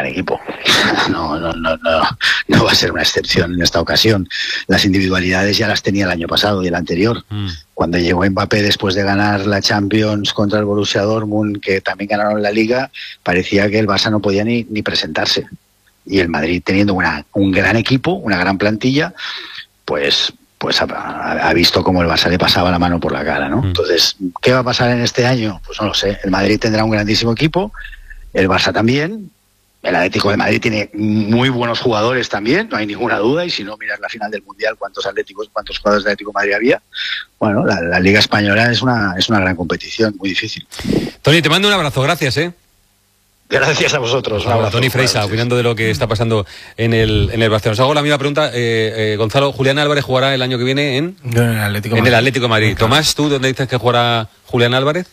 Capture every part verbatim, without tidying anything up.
gran equipo. No, no, no, no, no va a ser una excepción en esta ocasión. Las individualidades ya las tenía el año pasado y el anterior. Mm. Cuando llegó Mbappé después de ganar la Champions contra el Borussia Dortmund, que también ganaron la Liga, parecía que el Barça no podía ni, ni presentarse. Y el Madrid, teniendo una, un gran equipo, una gran plantilla, pues... pues ha, ha visto cómo el Barça le pasaba la mano por la cara, ¿no? Mm. Entonces, ¿qué va a pasar en este año? Pues no lo sé. El Madrid tendrá un grandísimo equipo, el Barça también, el Atlético de Madrid tiene muy buenos jugadores también, no hay ninguna duda, y si no miras la final del Mundial, cuántos atléticos, cuántos jugadores de Atlético de Madrid había. Bueno, la, la Liga Española es una, es una gran competición, muy difícil. Tony, te mando un abrazo, gracias, ¿eh? Gracias a vosotros. Un abrazo. Tony Freisa, opinando de lo que está pasando en el, en el Barcelona. Os hago la misma pregunta, eh, eh, Gonzalo. Julián Álvarez jugará el año que viene en, en el Atlético de en Madrid. El Atlético de Madrid. Claro. Tomás, ¿tú dónde dices que jugará Julián Álvarez?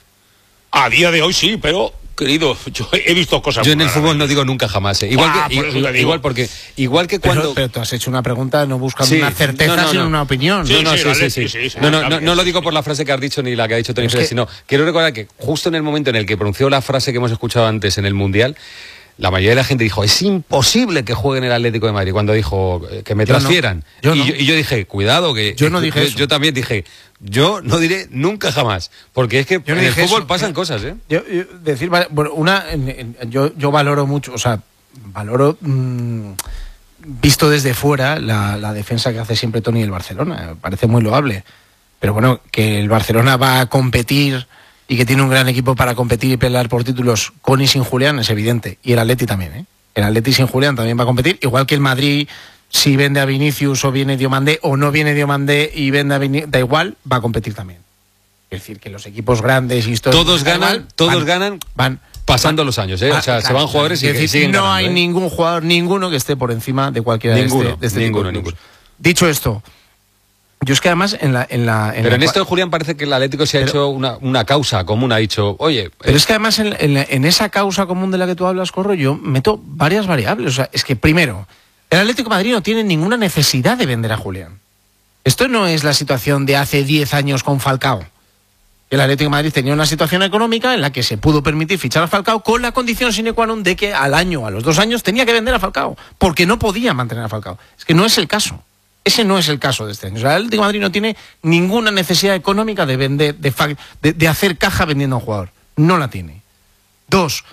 A día de hoy sí, pero... Querido, yo he visto cosas. Yo en el fútbol no digo nunca jamás. ¿eh? Igual, ah, que, igual, igual porque igual que cuando. Pero, pero tú has hecho una pregunta no buscando sí, una certeza, no, no, sino no. una opinión. Sí, no, no, sí, sí, sí, sí, sí, sí, sí. No, no, no, no lo digo sí. por la frase que has dicho ni la que ha dicho Tony Freisa, que... sino quiero recordar que justo en el momento en el que pronunció la frase que hemos escuchado antes en el Mundial, la mayoría de la gente dijo, es imposible que juegue en el Atlético de Madrid, cuando dijo que me transfieran. Yo no. Yo no. Y, yo, y yo dije, cuidado, que yo no dije yo, eso. Yo también dije, yo no diré nunca jamás, porque es que yo no en el fútbol eso. pasan cosas, ¿eh? Yo, yo decir, bueno, una, en, en, yo, yo valoro mucho, o sea, valoro, mmm, visto desde fuera, la, la defensa que hace siempre Tony del Barcelona, me parece muy loable. Pero bueno, que el Barcelona va a competir y que tiene un gran equipo para competir y pelear por títulos con y sin Julián es evidente. Y el Atleti también, ¿eh? El Atleti sin Julián también va a competir, igual que el Madrid, si vende a Vinicius o viene Diomandé o no viene Diomandé y vende a Vinicius, da igual, va a competir también. Es decir, que los equipos grandes históricos... Todos ganan, igual, todos van, ganan van pasando van, los años, ¿eh? van, O sea, claro, se van jugadores claro, y que decir, siguen no ganando, hay ¿eh? ningún jugador, ninguno que esté por encima de cualquiera ninguno, de este, de este ninguno, tipo de ninguno. Dicho esto, yo es que además en la... En la en pero la, en esto de Julián parece que el Atlético se ha pero, hecho una, una causa común, ha dicho, oye... Pero eh, es que además en, en, en esa causa común de la que tú hablas, Corro, yo meto varias variables. O sea, es que primero, el Atlético de Madrid no tiene ninguna necesidad de vender a Julián. Esto no es la situación de hace diez años con Falcao. El Atlético de Madrid tenía una situación económica en la que se pudo permitir fichar a Falcao con la condición sine qua non de que al año, a los dos años, tenía que vender a Falcao, porque no podía mantener a Falcao. Es que no es el caso. Ese no es el caso de este año. O sea, el Atlético de Madrid no tiene ninguna necesidad económica de vender, de, de, de hacer caja vendiendo a un jugador. No la tiene. Dos,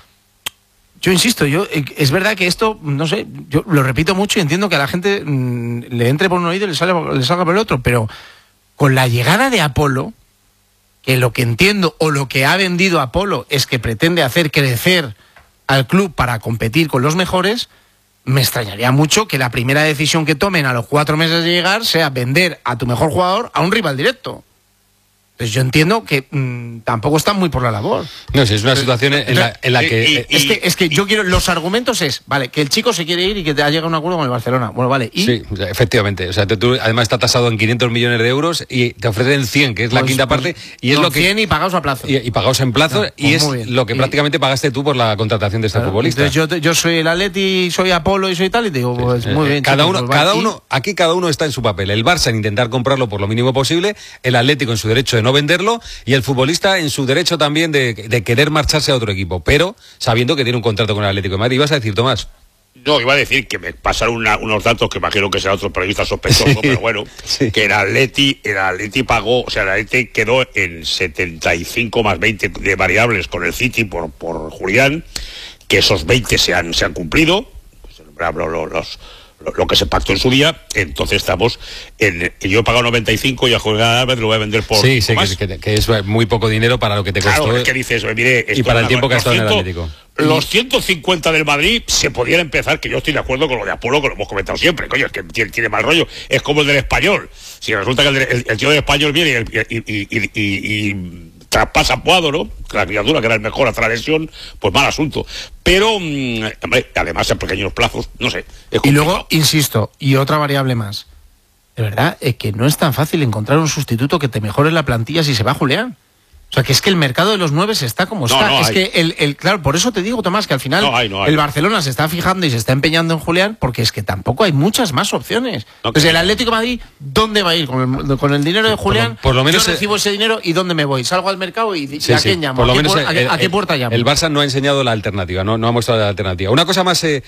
yo insisto, yo es verdad que esto, no sé, yo lo repito mucho y entiendo que a la gente mmm, le entre por un oído y le salga, le salga por el otro, pero con la llegada de Apolo, que lo que entiendo o lo que ha vendido Apolo es que pretende hacer crecer al club para competir con los mejores, me extrañaría mucho que la primera decisión que tomen a los cuatro meses de llegar sea vender a tu mejor jugador a un rival directo. Entonces yo entiendo que mmm, tampoco están muy por la labor. No, si es una situación en la, en la que... Y, y, es que... Es que yo quiero... Los argumentos es, vale, que el chico se quiere ir y que te ha llegado a un acuerdo con el Barcelona. Bueno, vale, y... Sí, efectivamente. O sea, tú además está tasado en quinientos millones de euros y te ofrecen cien, que es la pues, quinta pues, parte, y es no, lo que... cien y pagados a plazo. Y, y pagados en plazo, no, y pues es lo que y, prácticamente pagaste tú por la contratación de este claro, futbolista. Entonces yo, yo soy el Atleti, soy Apolo y soy tal, y te digo, pues sí, muy eh, bien. Cada chicos, uno, pues, cada y... uno, aquí cada uno está en su papel. El Barça en intentar comprarlo por lo mínimo posible, el Atlético en su derecho de no venderlo, y el futbolista en su derecho también de, de querer marcharse a otro equipo, pero sabiendo que tiene un contrato con el Atlético de Madrid. ¿Ibas a decir, Tomás? No, iba a decir que me pasaron una, unos datos que imagino que será otro periodista sospechoso, sí, pero bueno, sí. que el Atleti, el Atleti pagó, o sea, el Atleti quedó en setenta y cinco más veinte de variables con el City por, por Julián, que esos veinte se han, se han cumplido, pues, los, los Lo, lo que se pactó en su día, entonces estamos en... Yo he pagado noventa y cinco y a Julián Álvarez lo voy a vender por... Sí, sí, que, que, que es muy poco dinero para lo que te costó. Claro, es que dices, mire... Y para el tiempo que ha estado en el Atlético. Los ciento cincuenta del Madrid se podían empezar, que yo estoy de acuerdo con lo de Apolo, que lo hemos comentado siempre, coño, es que tiene, tiene mal rollo, es como el del Español. Si resulta que el, el, el tío del Español viene y... y, y, y, y, y traspasa a Puado, ¿no? La criatura que era el mejor a tras lesión, pues mal asunto. Pero, mmm, además en pequeños plazos, no sé. Y luego, insisto, y otra variable más. De verdad, es que no es tan fácil encontrar un sustituto que te mejore la plantilla si se va Julián. O sea, que es que el mercado de los nueve está como está. No, no es hay. que, el, el el por eso te digo, Tomás, que al final no hay, no hay. el Barcelona se está fijando y se está empeñando en Julián, porque es que tampoco hay muchas más opciones. No, pues el Atlético de Madrid, ¿dónde va a ir? Con el, con el dinero de Julián, por lo, por lo menos yo recibo ese dinero y ¿dónde me voy? Salgo al mercado y, sí, ¿y a sí, quién llamo? Por lo ¿A, qué menos por, el, a, ¿A qué puerta llamo? El Barça no ha enseñado la alternativa, no, no ha mostrado la alternativa. Una cosa más... Eh,